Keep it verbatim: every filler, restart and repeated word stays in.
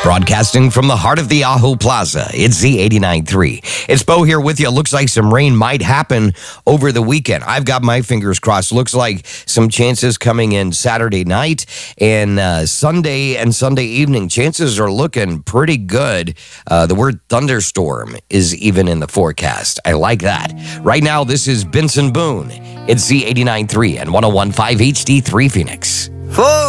Broadcasting from the heart of the Aho Plaza, it's Z eighty-nine point three. It's Bo here with you. Looks like some rain might happen over the weekend. I've got my fingers crossed. Looks like some chances coming in Saturday night and uh, Sunday and Sunday evening. Chances are looking pretty good. Uh, the word thunderstorm is even in the forecast. I like that. Right now, this is Benson Boone. It's Z eighty-nine point three and one oh one point five H D three Phoenix. Four.